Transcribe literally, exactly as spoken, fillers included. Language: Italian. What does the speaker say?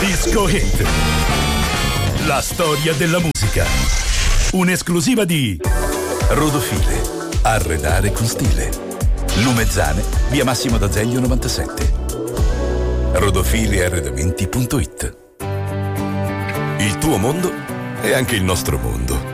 Disco Hit. La storia della musica. Un'esclusiva di Rodofile. Arredare con stile. Lumezzane, via Massimo d'Azeglio novantasette. rodofile arredamenti punto it. Il tuo mondo è anche il nostro mondo.